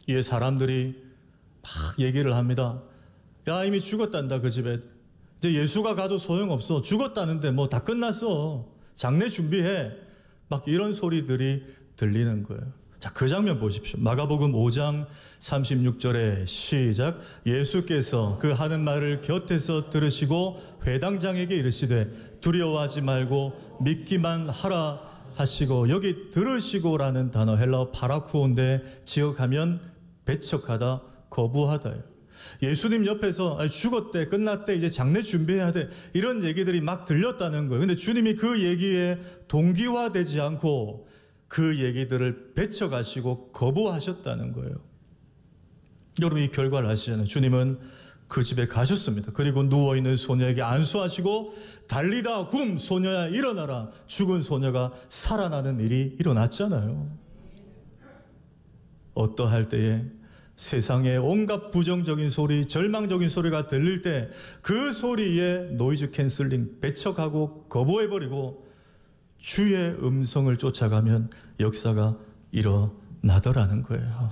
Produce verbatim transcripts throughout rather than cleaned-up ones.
이에 사람들이 막 얘기를 합니다. 야, 이미 죽었단다, 그 집에. 이제 예수가 가도 소용없어. 죽었다는데 뭐 다 끝났어. 장례 준비해. 막 이런 소리들이 들리는 거예요. 자, 그 장면 보십시오. 마가복음 오 장 삼십육 절에 시작. 예수께서 그 하는 말을 곁에서 들으시고 회당장에게 이르시되 두려워하지 말고 믿기만 하라 하시고, 여기 들으시고라는 단어 헬라어 파라쿠온데 지역하면 배척하다, 거부하다예요. 예수님 옆에서 죽었대, 끝났대, 이제 장례 준비해야 돼, 이런 얘기들이 막 들렸다는 거예요. 근데 주님이 그 얘기에 동기화되지 않고 그 얘기들을 배척하시고 거부하셨다는 거예요. 여러분, 이 결과를 아시잖아요. 주님은 그 집에 가셨습니다. 그리고 누워있는 소녀에게 안수하시고 달리다 굼 소녀야 일어나라, 죽은 소녀가 살아나는 일이 일어났잖아요. 어떠할 때에 세상에 온갖 부정적인 소리, 절망적인 소리가 들릴 때 그 소리에 노이즈 캔슬링, 배척하고 거부해버리고 주의 음성을 쫓아가면 역사가 일어나더라는 거예요.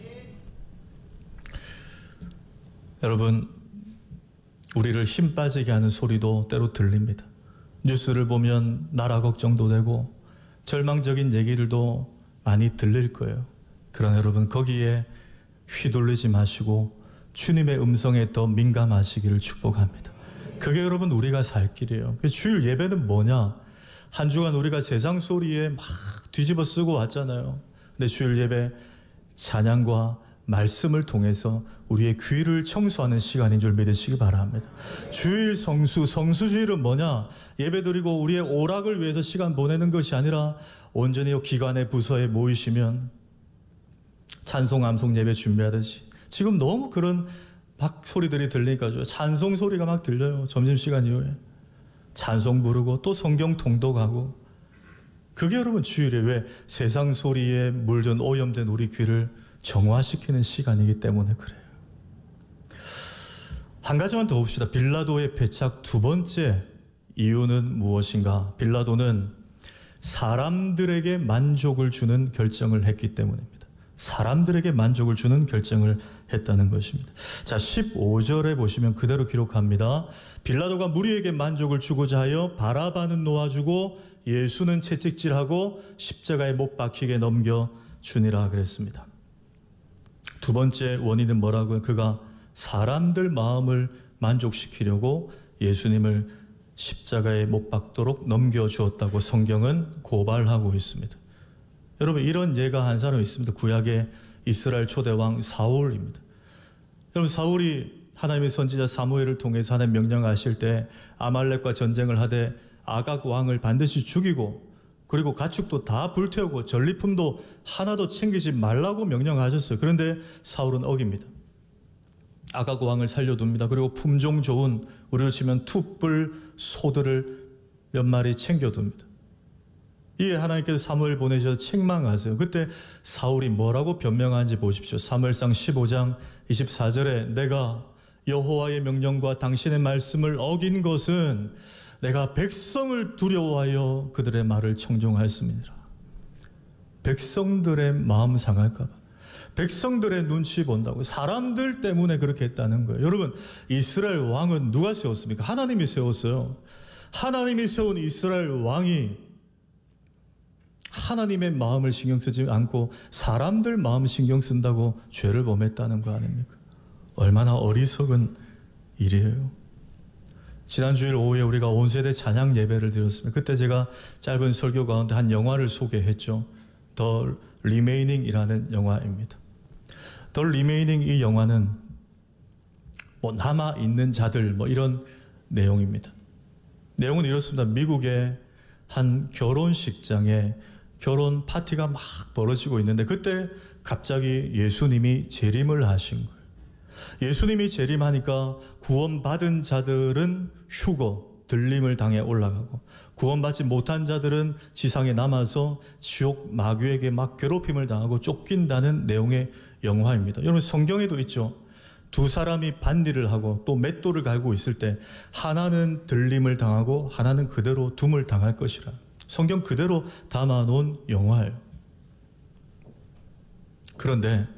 여러분, 우리를 힘 빠지게 하는 소리도 때로 들립니다. 뉴스를 보면 나라 걱정도 되고 절망적인 얘기들도 많이 들릴 거예요. 그러나 여러분, 거기에 휘둘리지 마시고 주님의 음성에 더 민감하시기를 축복합니다. 그게 여러분 우리가 살 길이에요. 주일 예배는 뭐냐? 한 주간 우리가 세상 소리에 막 뒤집어 쓰고 왔잖아요. 근데 주일 예배 찬양과 말씀을 통해서 우리의 귀를 청소하는 시간인 줄 믿으시기 바랍니다. 주일 성수, 성수주일은 뭐냐? 예배드리고 우리의 오락을 위해서 시간 보내는 것이 아니라 온전히 기관의 부서에 모이시면 찬송, 암송 예배 준비하듯이, 지금 너무 그런 막 소리들이 들리니까 찬송 소리가 막 들려요. 점심시간 이후에 찬송 부르고 또 성경 통독하고. 그게 여러분 주일에, 왜? 세상 소리에 물든 오염된 우리 귀를 정화시키는 시간이기 때문에 그래요. 한 가지만 더 봅시다. 빌라도의 패착 두 번째 이유는 무엇인가? 빌라도는 사람들에게 만족을 주는 결정을 했기 때문입니다. 사람들에게 만족을 주는 결정을 했다는 것입니다. 자, 십오 절에 보시면 그대로 기록합니다. 빌라도가 무리에게 만족을 주고자 하여 바라바는 놓아주고 예수는 채찍질하고 십자가에 못 박히게 넘겨주니라 그랬습니다. 두 번째 원인은 뭐라고요? 그가 사람들 마음을 만족시키려고 예수님을 십자가에 못 박도록 넘겨주었다고 성경은 고발하고 있습니다. 여러분, 이런 예가 한 사람 있습니다. 구약의 이스라엘 초대왕 사울입니다. 여러분, 사울이 하나님의 선지자 사무엘을 통해서 하나님 명령하실 때 아말렉과 전쟁을 하되 아각 왕을 반드시 죽이고, 그리고 가축도 다 불태우고 전리품도 하나도 챙기지 말라고 명령하셨어요. 그런데 사울은 어깁니다. 아각 왕을 살려둡니다. 그리고 품종 좋은, 우리로 치면 투뿔 소들을 몇 마리 챙겨둡니다. 이에 하나님께서 사무엘 보내셔서 책망하세요. 그때 사울이 뭐라고 변명하는지 보십시오. 사무엘상 십오 장 이십사 절에 내가 여호와의 명령과 당신의 말씀을 어긴 것은 내가 백성을 두려워하여 그들의 말을 청종하였습니다. 백성들의 마음 상할까 봐, 백성들의 눈치 본다고, 사람들 때문에 그렇게 했다는 거예요. 여러분, 이스라엘 왕은 누가 세웠습니까? 하나님이 세웠어요. 하나님이 세운 이스라엘 왕이 하나님의 마음을 신경 쓰지 않고 사람들 마음을 신경 쓴다고 죄를 범했다는 거 아닙니까? 얼마나 어리석은 일이에요. 지난 주일 오후에 우리가 온 세대 찬양 예배를 드렸습니다. 그때 제가 짧은 설교 가운데 한 영화를 소개했죠. The Remaining이라는 영화입니다. The Remaining, 이 영화는 뭐 남아있는 자들 뭐 이런 내용입니다. 내용은 이렇습니다. 미국의 한 결혼식장에 결혼 파티가 막 벌어지고 있는데 그때 갑자기 예수님이 재림을 하신 거예요. 예수님이 재림하니까 구원받은 자들은 휴거, 들림을 당해 올라가고, 구원받지 못한 자들은 지상에 남아서 지옥 마귀에게 막 괴롭힘을 당하고 쫓긴다는 내용의 영화입니다. 여러분, 성경에도 있죠. 두 사람이 반일을 하고 또 맷돌을 갈고 있을 때 하나는 들림을 당하고 하나는 그대로 둠을 당할 것이라. 성경 그대로 담아놓은 영화예요. 그런데